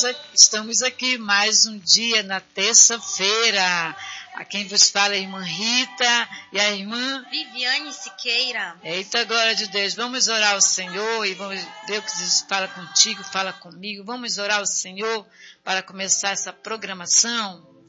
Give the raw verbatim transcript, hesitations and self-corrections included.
estamos aqui mais um dia na terça-feira. A quem vos fala é a irmã Rita e a irmã Viviane Siqueira. Eita, glória de Deus. Vamos orar ao Senhor e vamos ver o que Deus fala contigo, fala comigo. Vamos orar ao Senhor para começar essa programação.